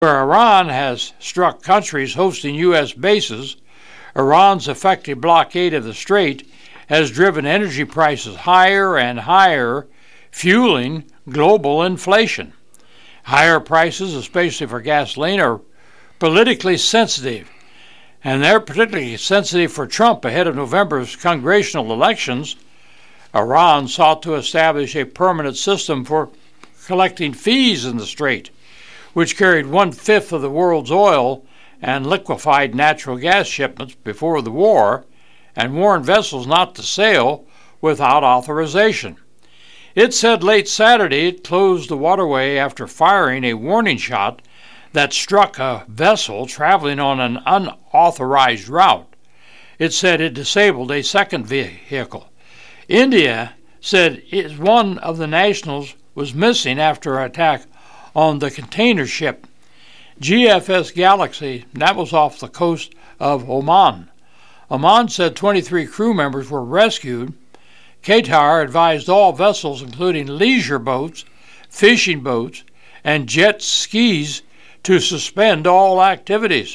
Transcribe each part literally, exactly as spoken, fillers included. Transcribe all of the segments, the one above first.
Where Iran has struck countries hosting U S bases, Iran's effective blockade of the strait has driven energy prices higher and higher, fueling global inflation. Higher prices, especially for gasoline, are politically sensitive, and they're particularly sensitive for Trump ahead of November's congressional elections. Iran sought to establish a permanent system for collecting fees in the strait, which carried one-fifth of the world's oil and liquefied natural gas shipments before the war, and warned vessels not to sail without authorization. It said late Saturday it closed the waterway after firing a warning shot that struck a vessel traveling on an unauthorized route. It said it disabled a second vehicle. India said it, one of the nationals was missing after an attack on the container ship G F S Galaxy, that was off the coast of Oman. Oman said twenty-three crew members were rescued. Qatar advised all vessels, including leisure boats, fishing boats, and jet skis, to suspend all activities.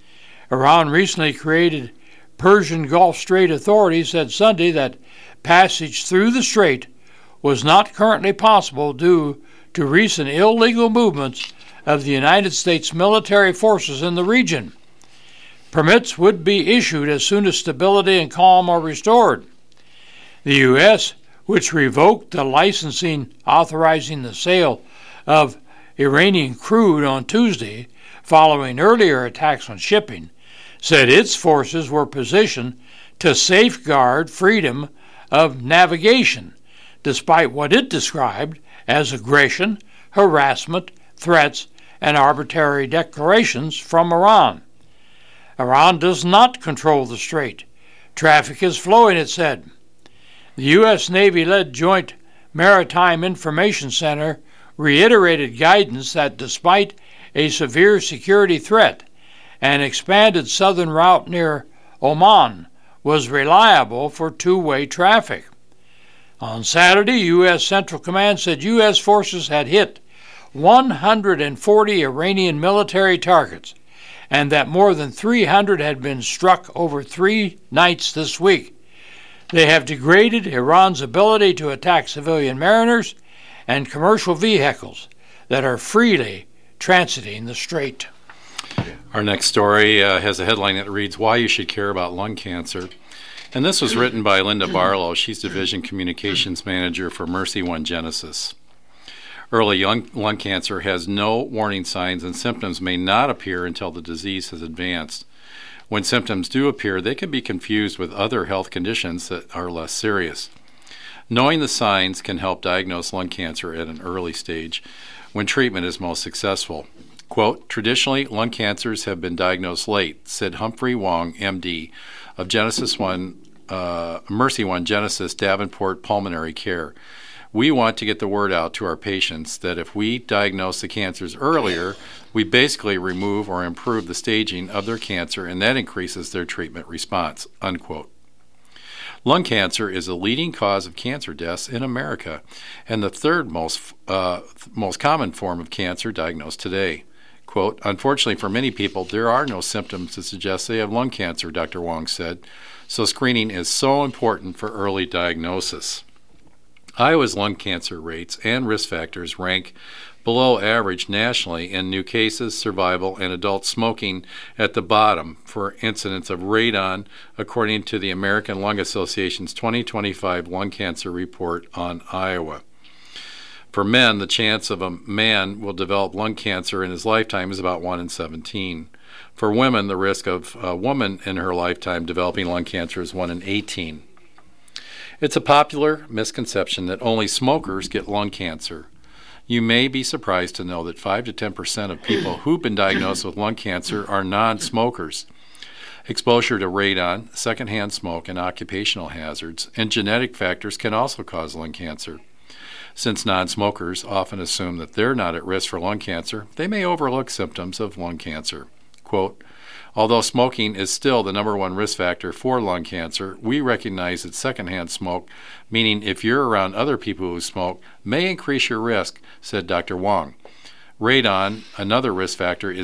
Iran recently created Persian Gulf Strait Authority said Sunday that passage through the strait was not currently possible due to recent illegal movements of the United States military forces in the region. Permits would be issued as soon as stability and calm are restored. The U S, which revoked the licensing authorizing the sale of Iranian crude on Tuesday, following earlier attacks on shipping, said its forces were positioned to safeguard freedom of navigation, despite what it described as aggression, harassment, threats, and arbitrary declarations from Iran. Iran does not control the strait. Traffic is flowing, it said. The U S Navy-led Joint Maritime Information Center reiterated guidance that despite a severe security threat, an expanded southern route near Oman was reliable for two-way traffic. On Saturday, U S Central Command said U S forces had hit one hundred forty Iranian military targets and that more than three hundred had been struck over three nights this week. They have degraded Iran's ability to attack civilian mariners and commercial vehicles that are freely transiting the strait. Our next story uh, has a headline that reads, Why You Should Care About Lung Cancer. And this was written by Linda Barlow. She's Division Communications Manager for Mercy One Genesis. Early young lung cancer has no warning signs, and symptoms may not appear until the disease has advanced. When symptoms do appear, they can be confused with other health conditions that are less serious. Knowing the signs can help diagnose lung cancer at an early stage when treatment is most successful. Quote, traditionally, lung cancers have been diagnosed late, said Humphrey Wong, M D, of Genesis One, uh, Mercy One Genesis Davenport Pulmonary Care. We want to get the word out to our patients that if we diagnose the cancers earlier, we basically remove or improve the staging of their cancer, and that increases their treatment response, unquote. Lung cancer is a leading cause of cancer deaths in America and the third most uh, most common form of cancer diagnosed today. Quote, unfortunately for many people, there are no symptoms to suggest they have lung cancer, Doctor Wong said, so screening is so important for early diagnosis. Iowa's lung cancer rates and risk factors rank below average nationally in new cases, survival, and adult smoking at the bottom for incidence of radon, according to the American Lung Association's twenty twenty-five Lung Cancer Report on Iowa. For men, the chance of a man will develop lung cancer in his lifetime is about one in seventeen. For women, the risk of a woman in her lifetime developing lung cancer is one in eighteen. It's a popular misconception that only smokers get lung cancer. You may be surprised to know that five to ten percent of people who've been diagnosed with lung cancer are non-smokers. Exposure to radon, secondhand smoke, and occupational hazards, and genetic factors can also cause lung cancer. Since non-smokers often assume that they're not at risk for lung cancer, they may overlook symptoms of lung cancer. Quote, although smoking is still the number one risk factor for lung cancer, we recognize that secondhand smoke, meaning if you're around other people who smoke, may increase your risk, said Doctor Wong. Radon, another risk factor, is